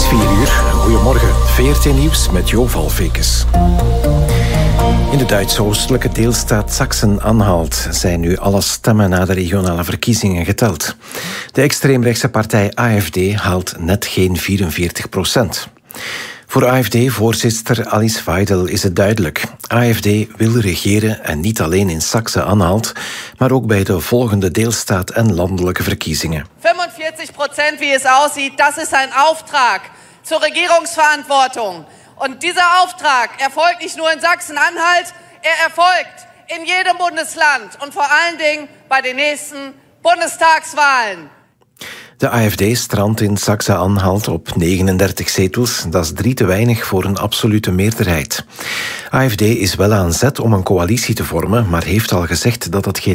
4 uur. Goedemorgen. VRT-nieuws met Jo Valfekes. In de Duitse oostelijke deelstaat Sachsen-Anhalt zijn nu alle stemmen na de regionale verkiezingen geteld. De extreemrechtse partij AfD haalt net geen 44%. Voor AfD-voorzitter Alice Weidel is het duidelijk. AfD wil regeren en niet alleen in Sachsen-Anhalt, maar ook bij de volgende deelstaat en landelijke verkiezingen. 45%, wie es aussieht, das ist ein Auftrag zur Regierungsverantwortung. Und dieser Auftrag erfolgt nicht nur in Sachsen-Anhalt, er erfolgt in jedem Bundesland und vor allen Dingen bei den nächsten Bundestagswahlen. De AfD strandt in Sachsen-Anhalt op 39 zetels. Dat is 3 te weinig voor een absolute meerderheid. AfD is wel aan zet om een coalitie te vormen, maar heeft al gezegd dat het geen